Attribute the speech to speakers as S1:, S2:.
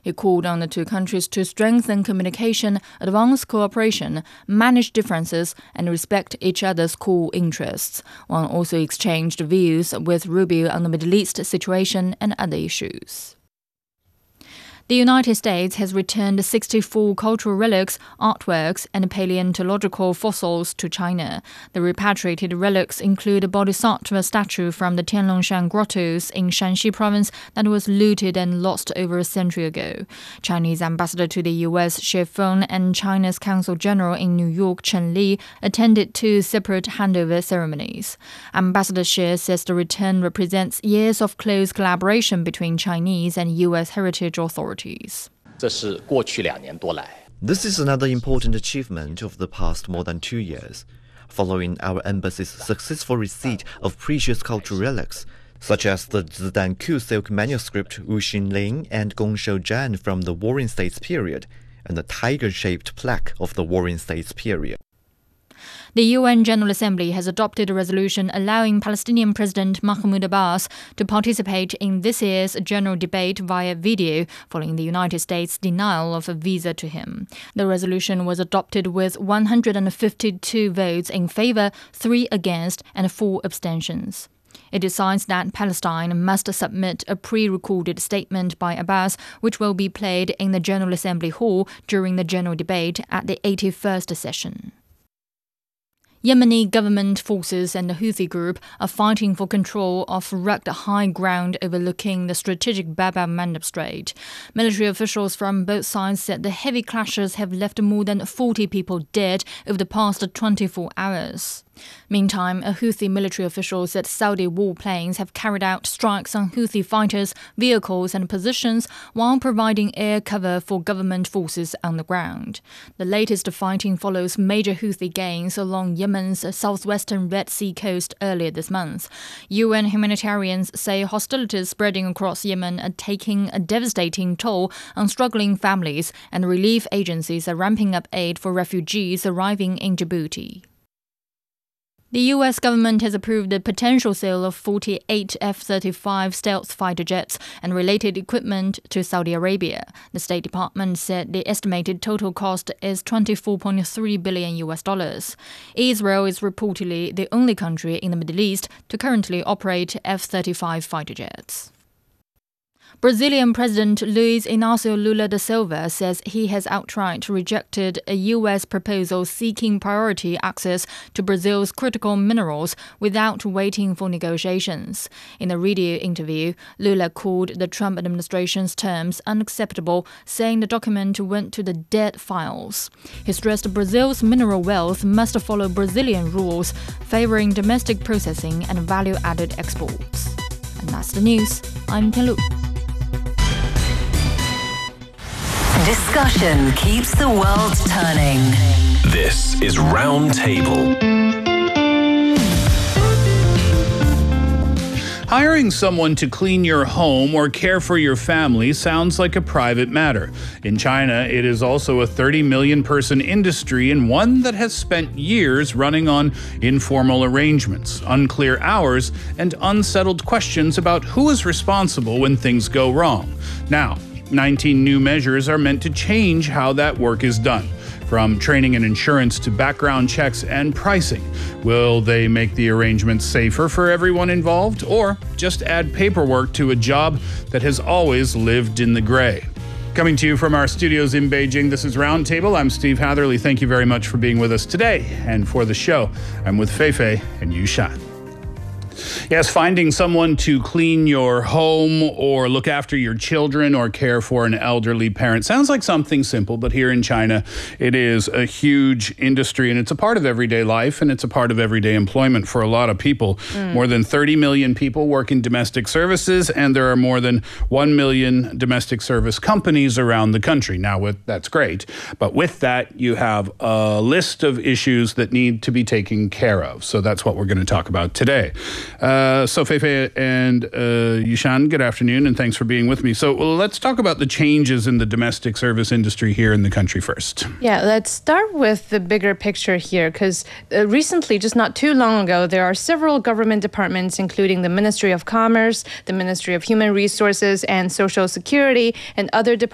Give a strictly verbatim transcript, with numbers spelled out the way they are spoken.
S1: He called on the two countries to strengthen communication, advance cooperation, manage differences, and respect each other's core interests. Wang also exchanged views with Rubio on the Middle East situation and other issues. The United States has returned sixty-four cultural relics, artworks, and paleontological fossils to China. The repatriated relics include a bodhisattva statue from the Tianlongshan grottos in Shanxi province that was looted and lost over a century ago. Chinese ambassador to the U S Xie Feng and China's Consul General in New York Chen Li attended two separate handover ceremonies. Ambassador Xie says the return represents years of close collaboration between Chinese and U S heritage authorities.
S2: This is another important achievement of the past more than two years. Following our embassy's successful receipt of precious cultural relics, such as the Zidanku silk manuscript Wu Xinling and Gongshou Zhan from the Warring States period, and the tiger-shaped plaque of the Warring States period.
S1: The U N General Assembly has adopted a resolution allowing Palestinian President Mahmoud Abbas to participate in this year's general debate via video following the United States' denial of a visa to him. The resolution was adopted with one hundred fifty-two votes in favor, three against, and four abstentions. It decides that Palestine must submit a pre-recorded statement by Abbas, which will be played in the General Assembly Hall during the general debate at the eighty-first session. Yemeni government forces and the Houthi group are fighting for control of rugged high ground overlooking the strategic Bab el-Mandeb Strait. Military officials from both sides said the heavy clashes have left more than forty people dead over the past twenty-four hours. Meantime, a Houthi military official said Saudi warplanes have carried out strikes on Houthi fighters, vehicles and positions while providing air cover for government forces on the ground. The latest fighting follows major Houthi gains along Yemen's southwestern Red Sea coast earlier this month. U N humanitarians say hostilities spreading across Yemen are taking a devastating toll on struggling families, and relief agencies are ramping up aid for refugees arriving in Djibouti. The U S government has approved the potential sale of forty-eight F thirty-five stealth fighter jets and related equipment to Saudi Arabia. The State Department said the estimated total cost is twenty-four point three billion U S dollars. Israel is reportedly the only country in the Middle East to currently operate F thirty-five fighter jets. Brazilian President Luiz Inácio Lula da Silva says he has outright rejected a U S proposal seeking priority access to Brazil's critical minerals without waiting for negotiations. In a radio interview, Lula called the Trump administration's terms unacceptable, saying the document went to the dead files. He stressed Brazil's mineral wealth must follow Brazilian rules, favoring domestic processing and value-added exports. And that's the news. I'm Tian Lu.
S3: Discussion keeps the world turning.
S4: This is Roundtable. Hiring someone to clean your home or care for your family sounds like a private matter. In China, it is also a thirty million person industry and one that has spent years running on informal arrangements, unclear hours, and unsettled questions about who is responsible when things go wrong. Now, nineteen new measures are meant to change how that work is done, from training and insurance to background checks and pricing. Will they make the arrangements safer for everyone involved, or just add paperwork to a job that has always lived in the gray? Coming to you from our studios in Beijing, this is Roundtable. I'm Steve Hatherley. Thank you very much for being with us today. And for the show, I'm with Fei Fei and Yushan. Yes, finding someone to clean your home or look after your children or care for an elderly parent sounds like something simple, but here in China, it is a huge industry and it's a part of everyday life and it's a part of everyday employment for a lot of people. Mm. More than thirty million people work in domestic services, and there are more than one million domestic service companies around the country. Now, with, that's great, but with that, you have a list of issues that need to be taken care of. So that's what we're going to talk about today. Uh, so Fei Fei and uh, Yushan, good afternoon, and thanks for being with me. So well, let's talk about the changes in the domestic service industry here in the country first.
S5: Yeah, let's start with the bigger picture here, because uh, recently, just not too long ago, there are several government departments, including the Ministry of Commerce, the Ministry of Human Resources and Social Security, and other departments